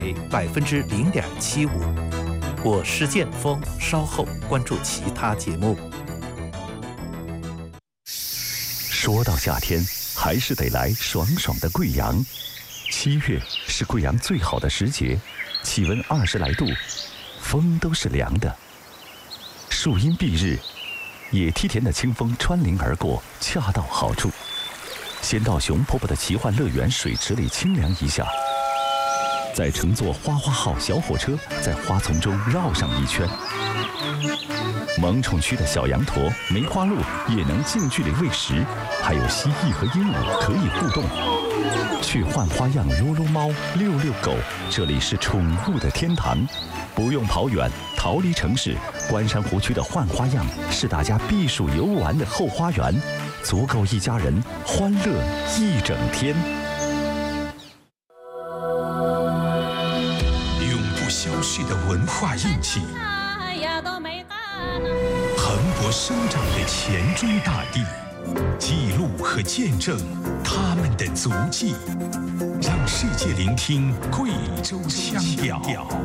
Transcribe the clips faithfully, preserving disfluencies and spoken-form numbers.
百分之零点七五。我是建峰，稍后关注其他节目。 说到夏天，还是得来爽爽的贵阳。七月是贵阳最好的时节，气温二十来度，风都是凉的。树荫蔽日，野梯田的清风穿林而过，恰到好处。先到熊婆婆的奇幻乐园水池里清凉一下，再乘坐花花号小火车在花丛中绕上一圈。萌宠区的小羊驼、梅花鹿也能近距离喂食，还有蜥蜴和鹦鹉可以互动。去换花样撸撸猫、遛遛狗，这里是宠物的天堂，不用跑远，逃离城市。关山湖区的换花样是大家避暑游玩的后花园，足够一家人欢乐一整天。 永不消逝的文化印记，蓬勃生长的黔中大地，记录和见证他们的足迹，让世界聆听贵州腔调。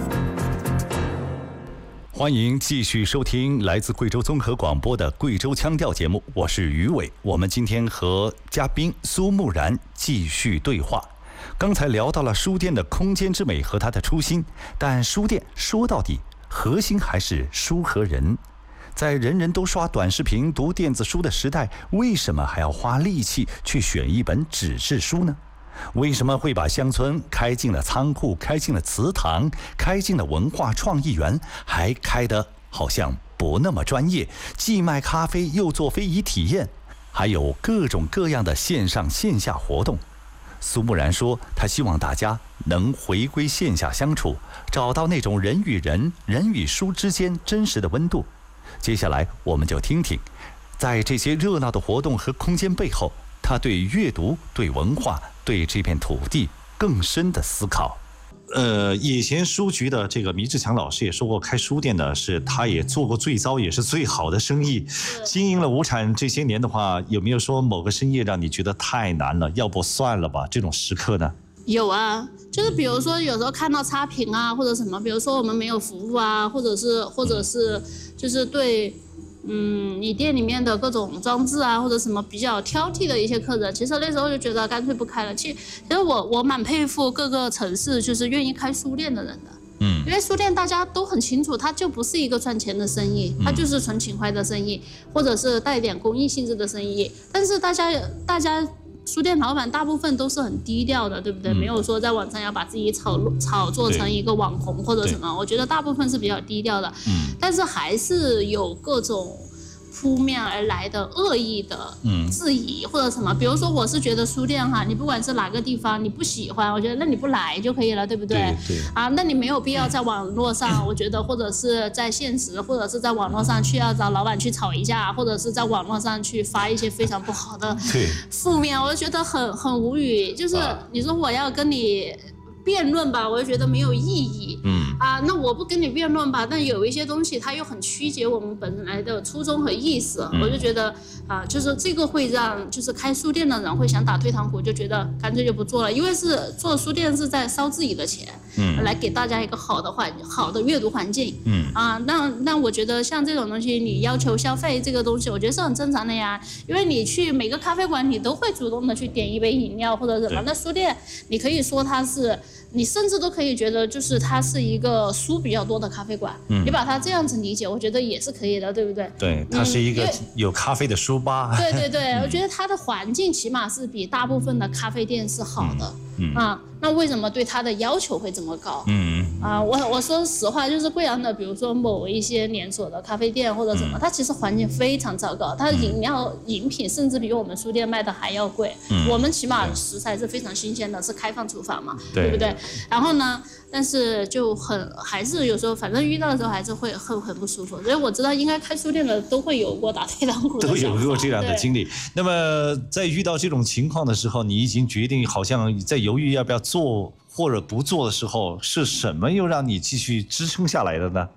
欢迎继续收听来自贵州综合广播的贵州腔调节目，我是于伟。我们今天和嘉宾苏木然继续对话。刚才聊到了书店的空间之美和它的初心，但书店说到底核心还是书和人。在人人都刷短视频、读电子书的时代，为什么还要花力气去选一本纸质书呢？为什么会把乡村开进了仓库，开进了祠堂，开进了文化创意园，还开得好像不那么专业，既卖咖啡又做非遗体验，还有各种各样的线上线下活动？苏木然说，他希望大家能回归线下相处，找到那种人与人、人与书之间真实的温度。接下来我们就听听，在这些热闹的活动和空间背后，他对阅读、对文化、对这片土地更深的思考。 呃，以前书局的这个迷志强老师也说过，开书店呢是他也做过最糟也是最好的生意。经营了无产这些年的话，有没有说某个生意让你觉得太难了，要不算了吧？这种时刻呢？ 有啊，就是比如说有时候看到差评啊，或者什么，比如说我们没有服务啊，或者是或者是就是对，嗯，你店里面的各种装置啊，或者什么比较挑剔的一些客人，其实那时候就觉得干脆不开了。其实，其实我我蛮佩服各个城市就是愿意开书店的人的。嗯，因为书店大家都很清楚，它就不是一个赚钱的生意，它就是纯情怀的生意，或者是带点公益性质的生意。但是大家大家。书店老板大部分都是很低调的，对不对？嗯、没有说在网上要把自己炒炒作成一个网红或者什么，我觉得大部分是比较低调的。嗯，但是还是有各种扑面而来的恶意的质疑或者什么，比如说我是觉得书店哈，你不管是哪个地方你不喜欢，我觉得那你不来就可以了，对不对？对对啊，那你没有必要在网络上，我觉得或者是在现实，或者是在网络上去要找老板去吵一架，或者是在网络上去发一些非常不好的负面，我就觉得很很无语。就是你说我要跟你辩论吧，我就觉得没有意义。嗯啊，那我不跟你辩论吧，但有一些东西它又很曲解我们本来的初衷和意思，嗯、我就觉得啊，就是这个会让就是开书店的人会想打退堂鼓，就觉得干脆就不做了，因为是做书店是在烧自己的钱，嗯，来给大家一个好的环好的阅读环境，嗯啊，那那我觉得像这种东西，你要求消费这个东西，我觉得是很正常的呀，因为你去每个咖啡馆，你都会主动的去点一杯饮料或者什么，那书店你可以说它是。你甚至都可以觉得，就是它是一个书比较多的咖啡馆，嗯、你把它这样子理解，我觉得也是可以的，对不对？ 对，它是一个有咖啡的书吧。 对对对，我觉得它的环境起码是比大部分的咖啡店是好的，嗯、啊，那为什么对它的要求会这么高？嗯啊，我我说实话，就是贵阳的，比如说某一些连锁的咖啡店或者什么，嗯、它其实环境非常糟糕，它的饮料饮品甚至比我们书店卖的还要贵，嗯、我们起码食材是非常新鲜的，是开放厨房嘛，对, 对不对？然后呢，但是就很还是有时候，反正遇到的时候还是会很很不舒服。所以我知道，应该开书店的都会有过打退堂鼓的， 都有过这样的经历。那么在遇到这种情况的时候，你已经决定好像在犹豫要不要做或者不做的时候，是什么又让你继续支撑下来的呢？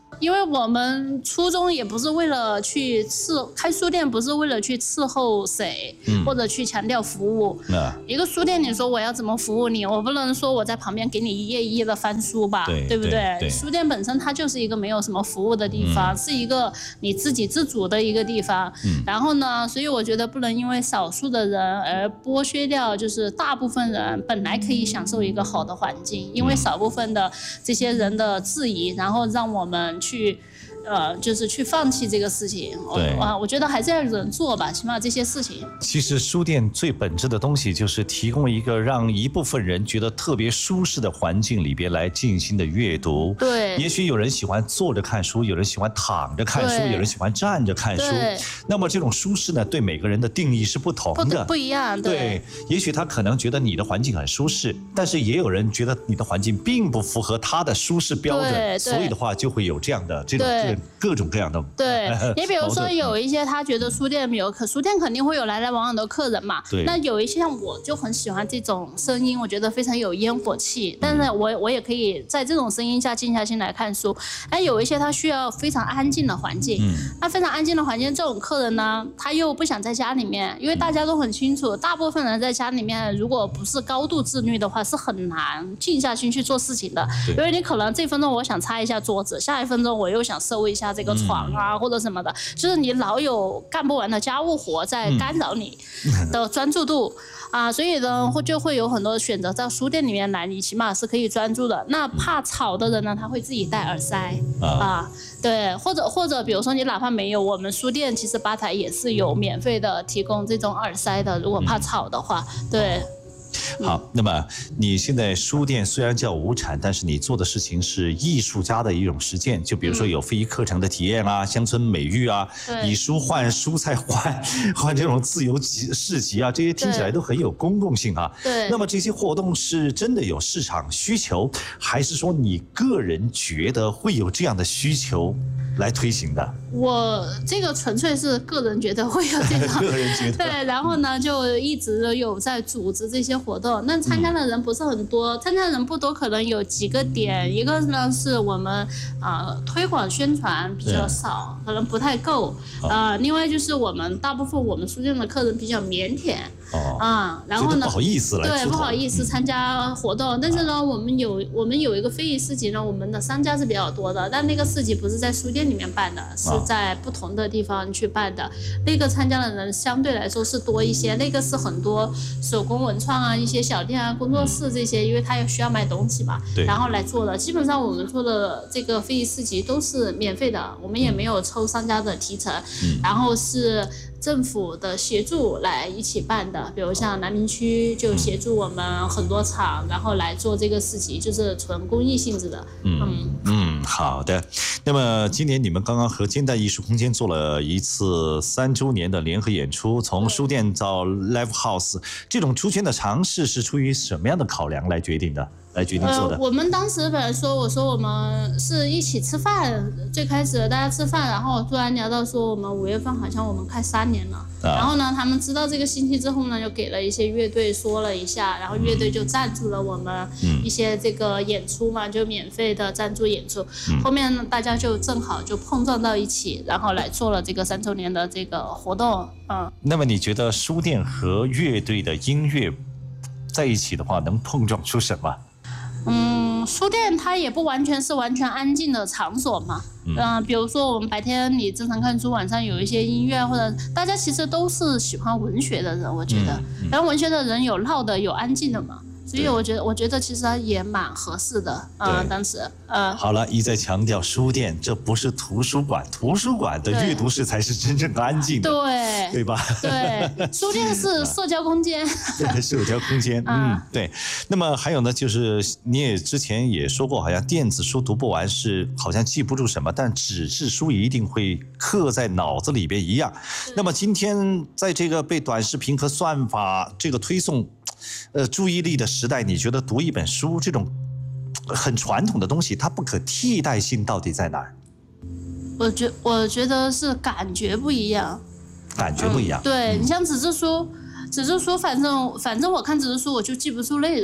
因为我们初衷也不是为了去伺开书店，不是为了去伺候谁，嗯、或者去强调服务。 啊、 一个书店，你说我要怎么服务你？我不能说我在旁边给你一页一页的翻书吧， 对, 对不 对, 对, 对？ 书店本身它就是一个没有什么服务的地方，嗯、是一个你自给自足的一个地方。嗯、然后呢，所以我觉得不能因为少数的人而剥削掉，就是大部分人本来可以享受一个好的环境，因为少部分的这些人的质疑，然后让我们去。呃，就是去放弃这个事情， 对啊，我觉得还是要有人做吧，起码这些事情。 其实书店最本质的东西就是提供一个让一部分人觉得特别舒适的环境里边来静心的阅读。 对， 也许有人喜欢坐着看书，有人喜欢躺着看书，有人喜欢站着看书。那么这种舒适呢，对每个人的定义是不同的， 不, 不一样。对， 对，也许他可能觉得你的环境很舒适，但是也有人觉得你的环境并不符合他的舒适标准，所以的话就会有这样的这种各种各样的。 对，你比如说有一些他觉得书店有，可书店肯定会有来来往往的客人嘛。 对。 那有一些像我就很喜欢这种声音，我觉得非常有烟火气，但是我我也可以在这种声音下静下心来看书。哎，有一些他需要非常安静的环境，嗯，那非常安静的环境，这种客人呢，他又不想在家里面，因为大家都很清楚，大部分人在家里面，如果不是高度自律的话，是很难静下心去做事情的。因为你可能这分钟我想擦一下桌子，下一分钟我又想收一下这个床啊、嗯、或者什么的，就是你老有干不完的家务活在干扰你的专注度、嗯、啊，所以呢就会有很多选择在书店里面来，你起码是可以专注的。那怕吵的人呢，他会自己戴耳塞 啊, 啊，对，或者或者比如说你哪怕没有，我们书店其实吧台也是有免费的提供这种耳塞的，如果怕吵的话，对。 好，那么你现在书店虽然叫无产，但是你做的事情是艺术家的一种实践，就比如说有非遗课程的体验啊，乡村美育啊，以书换蔬菜换换这种自由市集啊，这些听起来都很有公共性啊。 对。 那么这些活动是真的有市场需求，还是说你个人觉得会有这样的需求来推行的？ 我这个纯粹是个人觉得会有这个个人觉得对，然后呢就一直有在组织这些活动，那参加的人不是很多、嗯、参加的人不多，可能有几个点，一个呢是我们呃推广宣传比较少，可能不太够、哦、呃，另外就是我们大部分我们书店的客人比较腼腆哦， 啊、嗯，然后呢， 不好意思来， 对，不好意思参加活动、嗯。但是呢，我们有我们有一个非遗市集呢，我们的商家是比较多的，但那个市集不是在书店里面办的，是在不同的地方去办的。那个参加的人相对来说是多一些，那个是很多手工文创啊、一些小店啊、工作室这些，因为他也需要卖东西嘛，然后来做的。基本上我们做的这个非遗市集都是免费的，我们也没有抽商家的提成，嗯、然后是政府的协助来一起办的，比如像南宁区就协助我们很多场，然后来做这个市集，就是纯公益性质的。 嗯 嗯, 嗯，好的。那么今年你们刚刚和煎蛋艺术空间做了一次三周年的联合演出，从书店到 live house， 这种出圈的尝试是出于什么样的考量来决定的？来决定做的、 呃、我们当时本来说，我说我们是一起吃饭，最开始大家吃饭，然后突然聊到说我们五月份好像我们开三年了、啊、然后呢他们知道这个信息之后呢，就给了一些乐队说了一下，然后乐队就赞助了我们一些这个演出嘛，就免费的赞助演出、嗯、后面呢大家就正好就碰撞到一起，然后来做了这个三周年的这个活动。嗯， 那么你觉得书店和乐队的音乐在一起的话能碰撞出什么？ 嗯，书店它也不完全是完全安静的场所嘛，嗯、呃，比如说我们白天你正常看书，晚上有一些音乐，或者大家其实都是喜欢文学的人，我觉得，嗯嗯、然后文学的人有闹的，有安静的嘛。所以我觉得，我觉得其实它也蛮合适的啊、呃。当时，呃， 好了，一再强调书店，这不是图书馆，图书馆的阅读室才是真正安静的， 对， 对吧？ 对，书店是社交空间， 对，社交空间，嗯，对。那么还有呢，就是你也之前也说过，好像电子书读不完是好像记不住什么，但纸质书一定会刻在脑子里边一样。那么今天在这个被短视频和算法这个推送。呃，注意力的时代，你觉得读一本书这种很传统的东西，它不可替代性到底在哪儿？ 我觉我觉得是感觉不一样， 感觉不一样。 嗯、对、嗯、你像纸质书，纸质书反正反正我看纸质书我就记不住内容，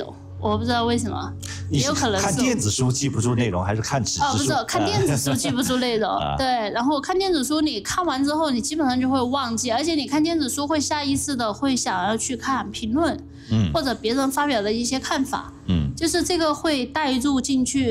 我不知道为什么，也有可能是看电子书记不住内容，还是看纸质书？ 哦，不是，看电子书记不住内容。对，然后看电子书，你看完之后，你基本上就会忘记，而且你看电子书会下意识的会想要去看评论，嗯，或者别人发表的一些看法，嗯，就是这个会带入进去。